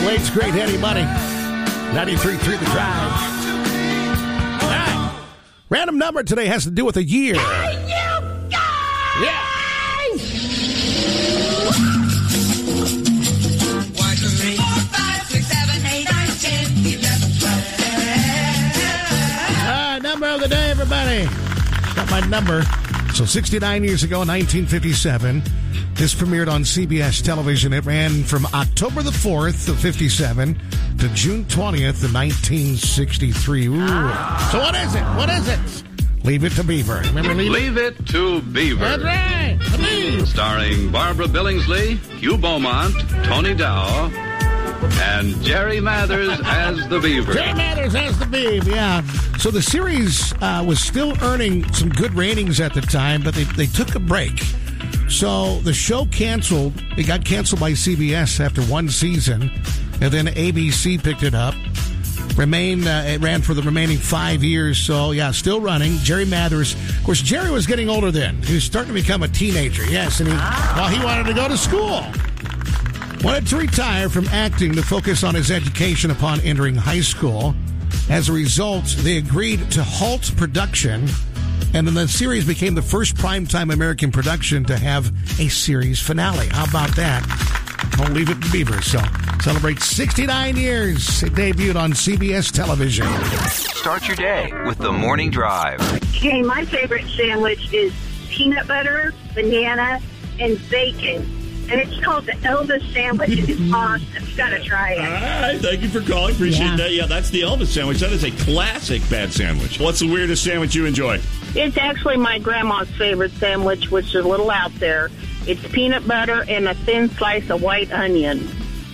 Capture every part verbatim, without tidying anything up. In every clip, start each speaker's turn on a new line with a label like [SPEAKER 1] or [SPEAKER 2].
[SPEAKER 1] Late's Great Heady Money. ninety-three point three The Drive. All right. Random number today has to do with a year.
[SPEAKER 2] Hey, you guys!
[SPEAKER 1] Yeah.
[SPEAKER 2] One, two, three, four, five, six, seven, eight, nine, ten, eleven, twelve.
[SPEAKER 1] All right, number of the day, everybody. Got my number. So sixty-nine years ago, nineteen fifty-seven, this premiered on C B S television. It ran from October the fourth of fifty-seven to June twentieth of nineteen sixty-three. Ooh. So what is it? What is it? Leave It to Beaver. Remember Leave,
[SPEAKER 3] Leave It to Beaver.
[SPEAKER 1] That's right. The Beaver.
[SPEAKER 3] Starring Barbara Billingsley, Hugh Beaumont, Tony Dow, and Jerry Mathers as the Beaver.
[SPEAKER 1] Jerry Mathers as the Beaver, yeah. So the series uh, was still earning some good ratings at the time, but they, they took a break. So the show canceled. It got canceled by C B S after one season, and then A B C picked it up. Remained, uh, it ran for the remaining five years. So, yeah, still running. Jerry Mathers. Of course, Jerry was getting older then. He was starting to become a teenager, yes, and he, well, he wanted to go to school. Wanted to retire from acting to focus on his education upon entering high school. As a result, they agreed to halt production, and then the series became the first primetime American production to have a series finale. How about that? Don't Leave It to Beaver. So, celebrate sixty-nine years. It debuted on C B S television.
[SPEAKER 4] Start your day with the Morning Drive.
[SPEAKER 5] Okay, my favorite sandwich is peanut butter, banana, and bacon. And it's called the Elvis sandwich. It's awesome. You got to try it.
[SPEAKER 6] All right. Thank you for calling. Appreciate
[SPEAKER 7] Yeah.
[SPEAKER 6] that. Yeah, that's the Elvis sandwich. That is a classic bad sandwich. What's the weirdest sandwich you enjoy?
[SPEAKER 8] It's actually my grandma's favorite sandwich, which is a little out there. It's peanut butter and a thin slice of white onion.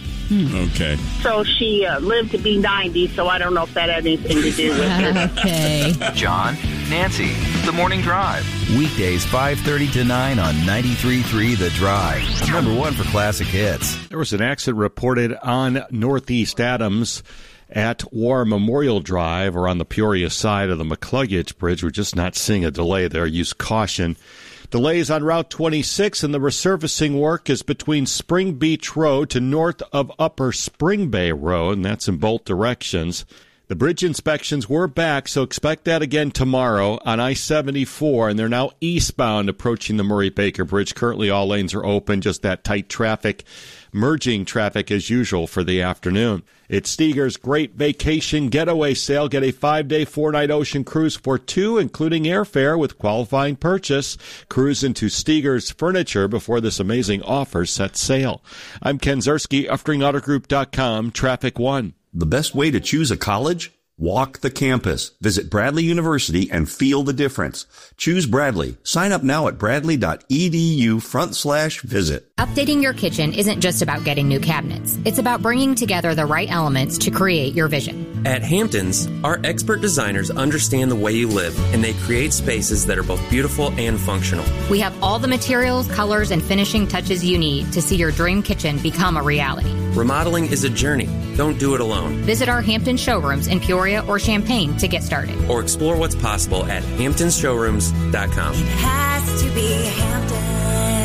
[SPEAKER 6] Okay.
[SPEAKER 8] So she uh, lived to be ninety, so I don't know if that had anything to do with it.
[SPEAKER 7] Okay.
[SPEAKER 4] John, Nancy, the Morning Drive. Weekdays five thirty to nine on ninety-three point three The Drive. Number one for classic hits.
[SPEAKER 9] There was an accident reported on Northeast Adams at War Memorial Drive or on the Peoria side of the McCluggage Bridge. We're just not seeing a delay there. Use caution. Delays on Route twenty-six, and the resurfacing work is between Spring Beach Road to north of Upper Spring Bay Road, and that's in both directions. The bridge inspections were back, so expect that again tomorrow on I seventy-four, and they're now eastbound approaching the Murray Baker Bridge. Currently, all lanes are open, just that tight traffic, merging traffic as usual for the afternoon. It's Steger's Great Vacation Getaway Sale. Get a five-day, four-night ocean cruise for two, including airfare with qualifying purchase. Cruise into Steger's Furniture before this amazing offer sets sail. I'm Ken Zerski, Uftring Auto Group dot com, Traffic One.
[SPEAKER 10] The best way to choose a college? Walk the campus. Visit Bradley University and feel the difference. Choose Bradley. Sign up now at bradley.edu front slash visit.
[SPEAKER 11] Updating your kitchen isn't just about getting new cabinets. It's about bringing together the right elements to create your vision.
[SPEAKER 12] At Hamptons, our expert designers understand the way you live, and they create spaces that are both beautiful and functional.
[SPEAKER 11] We have all the materials, colors, and finishing touches you need to see your dream kitchen become a reality.
[SPEAKER 12] Remodeling is a journey. Don't do it alone.
[SPEAKER 11] Visit our Hampton showrooms in Peoria or Champaign to get started.
[SPEAKER 12] Or explore what's possible at hamptons showrooms dot com.
[SPEAKER 2] It has to be Hamptons.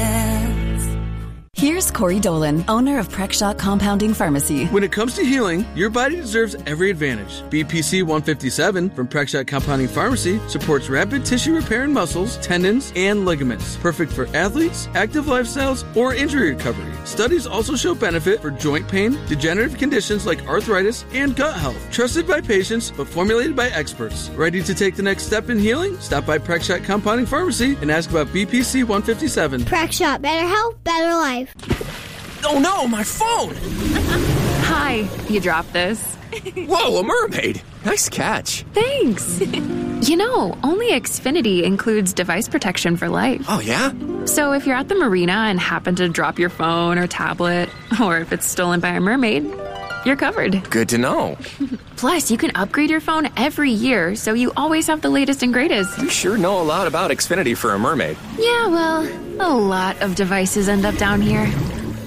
[SPEAKER 13] Here's Corey Dolan, owner of Prexshot Compounding Pharmacy.
[SPEAKER 14] When it comes to healing, your body deserves every advantage. B P C one fifty-seven from Prexshot Compounding Pharmacy supports rapid tissue repair in muscles, tendons, and ligaments. Perfect for athletes, active lifestyles, or injury recovery. Studies also show benefit for joint pain, degenerative conditions like arthritis, and gut health. Trusted by patients, but formulated by experts. Ready to take the next step in healing? Stop by Prexshot Compounding Pharmacy and ask about B P C one fifty-seven.
[SPEAKER 15] Prexshot, better health, better life.
[SPEAKER 16] Oh no, my phone!
[SPEAKER 17] Hi, you dropped this.
[SPEAKER 16] Whoa, a mermaid! Nice catch.
[SPEAKER 17] Thanks. You know, only Xfinity includes device protection for life.
[SPEAKER 16] Oh, yeah?
[SPEAKER 17] So if you're at the marina and happen to drop your phone or tablet, or if it's stolen by a mermaid, you're covered.
[SPEAKER 16] Good to know.
[SPEAKER 17] Plus, you can upgrade your phone every year, so you always have the latest and greatest.
[SPEAKER 16] You sure know a lot about Xfinity for a mermaid.
[SPEAKER 17] Yeah, well, a lot of devices end up down here.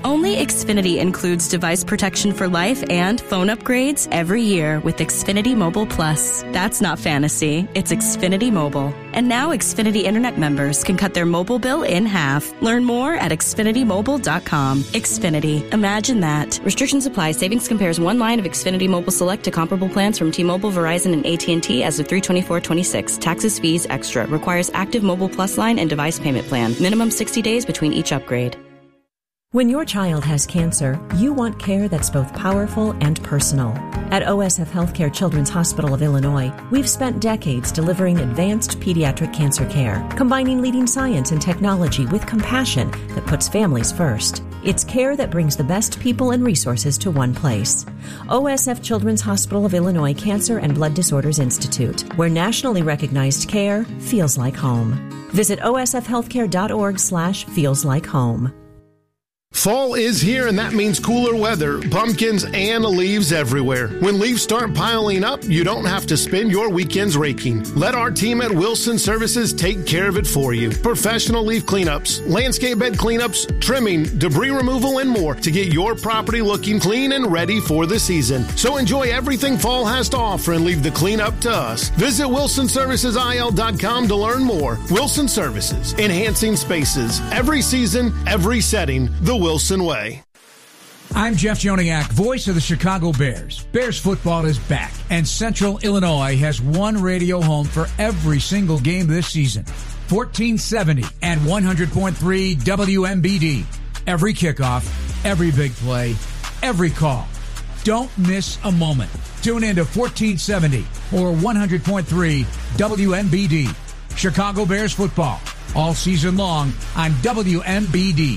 [SPEAKER 7] Only Xfinity includes device protection for life and phone upgrades every year with Xfinity Mobile Plus. That's not fantasy, it's Xfinity Mobile. And now Xfinity Internet members can cut their mobile bill in half. Learn more at Xfinity Mobile dot com. Xfinity. Imagine that. Restrictions apply. Savings compares one line of Xfinity Mobile Select to comparable plans from T-Mobile, Verizon, and A T and T as of three twenty-four twenty-six. Taxes, fees, extra. Requires active Mobile Plus line and device payment plan. Minimum sixty days between each upgrade.
[SPEAKER 18] When your child has cancer, you want care that's both powerful and personal. At O S F Healthcare Children's Hospital of Illinois, we've spent decades delivering advanced pediatric cancer care, combining leading science and technology with compassion that puts families first. It's care that brings the best people and resources to one place. O S F Children's Hospital of Illinois Cancer and Blood Disorders Institute, where nationally recognized care feels like home. Visit osfhealthcare.org slash feels like home.
[SPEAKER 19] Fall is here, and that means cooler weather, pumpkins, and leaves everywhere. When leaves start piling up, you don't have to spend your weekends raking. Let our team at Wilson Services take care of it for you. Professional leaf cleanups, landscape bed cleanups, trimming, debris removal, and more to get your property looking clean and ready for the season. So enjoy everything fall has to offer and leave the cleanup to us. Visit wilson services I L dot com to learn more. Wilson Services, enhancing spaces. Every season, every setting, the Wilson way.
[SPEAKER 20] I'm Jeff Joniak, voice of the Chicago Bears. Bears football is back, and Central Illinois has one radio home for every single game this season. fourteen seventy and one hundred point three W M B D. Every kickoff, every big play, every call. Don't miss a moment. Tune in to fourteen seventy or one hundred point three W M B D. Chicago Bears football, all season long on W M B D.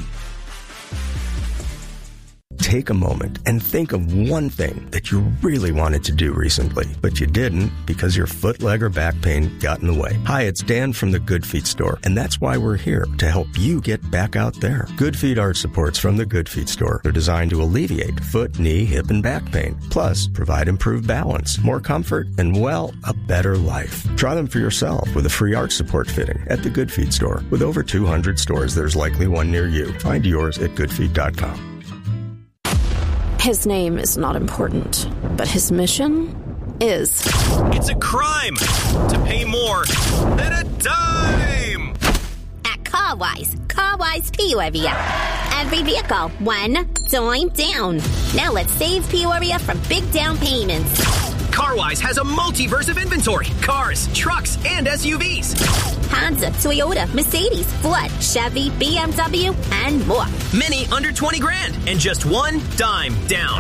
[SPEAKER 21] Take a moment and think of one thing that you really wanted to do recently, but you didn't because your foot, leg, or back pain got in the way. Hi, it's Dan from the Good Feet store, and that's why we're here, to help you get back out there. Good Feet arch supports from the Good Feet store. They're designed to alleviate foot, knee, hip, and back pain, plus provide improved balance, more comfort, and, well, a better life. Try them for yourself with a free arch support fitting at the Good Feet store. With over two hundred stores, there's likely one near you. Find yours at good feet dot com.
[SPEAKER 22] His name is not important, but his mission is.
[SPEAKER 23] It's a crime to pay more than a dime.
[SPEAKER 24] At CarWise, CarWise Peoria. Every vehicle, one dime down. Now let's save Peoria from big down payments.
[SPEAKER 23] CarWise has a multiverse of inventory. Cars, trucks, and S U Vs.
[SPEAKER 24] Honda, Toyota, Mercedes, Ford, Chevy, B M W, and more.
[SPEAKER 23] Many under twenty grand and just one dime down.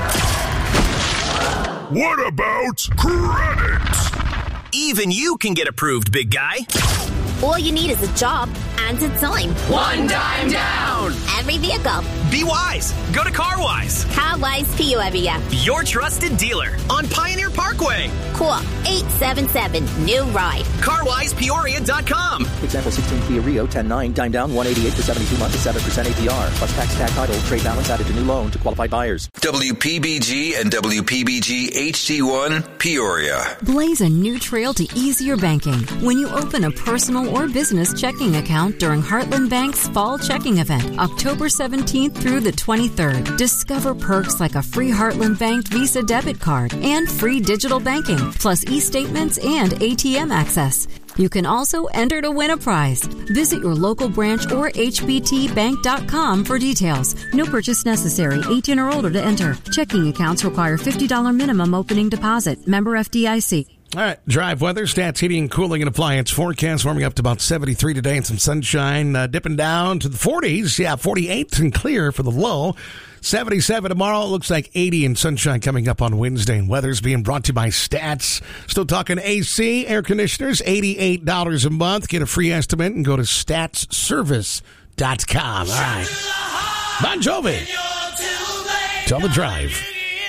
[SPEAKER 25] What about credit?
[SPEAKER 23] Even you can get approved, big guy.
[SPEAKER 24] All you need is a job and a dime.
[SPEAKER 23] One dime down.
[SPEAKER 24] Every vehicle.
[SPEAKER 23] Be wise. Go to CarWise.
[SPEAKER 24] CarWise Peoria.
[SPEAKER 23] Your trusted dealer on Pioneer Parkway.
[SPEAKER 24] Call eight seven seven, new ride.
[SPEAKER 23] car wise peoria dot com.
[SPEAKER 26] Example sixteen Kia Rio ten nine, dime down one eighty-eight for seventy-two months at seven percent A P R. Plus tax, tag title, trade balance added to new loan to qualified buyers.
[SPEAKER 4] W P B G and W P B G H D one Peoria.
[SPEAKER 27] Blaze a new trail to easier banking when you open a personal or business checking account during Heartland Bank's Fall Checking Event, October seventeenth through the twenty-third. Discover perks like a free Heartland Bank Visa debit card and free digital banking, plus e-statements and A T M access. You can also enter to win a prize. Visit your local branch or H B T bank dot com for details. No purchase necessary. eighteen or older to enter. Checking accounts require fifty dollars minimum opening deposit. Member F D I C.
[SPEAKER 1] All right, drive weather, stats, heating, and cooling, and appliance forecast warming up to about seventy-three today and some sunshine, uh, dipping down to the forties. Yeah, forty-eight and clear for the low. seventy-seven tomorrow. It looks like eighty and sunshine coming up on Wednesday. And weather's being brought to you by Stats. Still talking A C, air conditioners, eighty-eight dollars a month. Get a free estimate and go to stats service dot com. All right. Bon Jovi. It's on the drive.